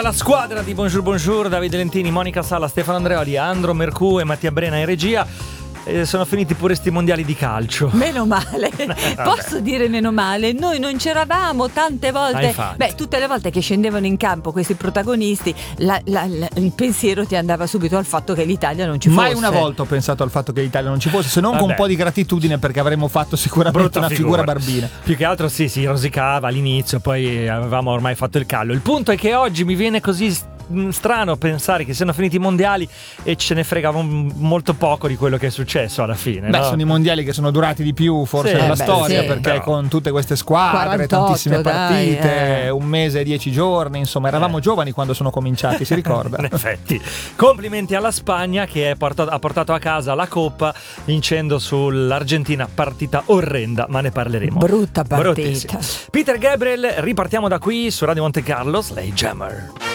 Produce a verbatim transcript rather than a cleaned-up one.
La squadra di Bonjour Bonjour, Davide Lentini, Monica Sala, Stefano Andreoli, Andro Mercù e Mattia Brena in regia. Eh, sono finiti pure sti mondiali di calcio. Meno male. Posso dire meno male? Noi non c'eravamo tante volte. Ah, Beh, tutte le volte che scendevano in campo questi protagonisti, la, la, la, il pensiero ti andava subito al fatto che l'Italia non ci fosse. Mai una volta ho pensato al fatto che l'Italia non ci fosse, se non Vabbè. con un po' di gratitudine, perché avremmo fatto sicuramente Brutta una figura. figura barbina. Più che altro sì, si rosicava all'inizio, poi avevamo ormai fatto il callo. Il punto è che oggi mi viene così strano pensare che siano finiti i mondiali e ce ne fregava molto poco di quello che è successo alla fine. Beh, no? sono i mondiali che sono durati di più forse Sì, nella beh, storia, sì. perché Però. con tutte queste squadre, quarantotto, tantissime dai, partite, eh. un mese e dieci giorni, insomma eravamo Eh. giovani quando sono cominciati, si ricorda? In effetti, complimenti alla Spagna che è portato, ha portato a casa la Coppa vincendo sull'Argentina, partita orrenda, ma ne parleremo. Brutta partita. Bruttissima. Peter Gabriel, ripartiamo da qui su Radio Monte Carlo, Sledgehammer.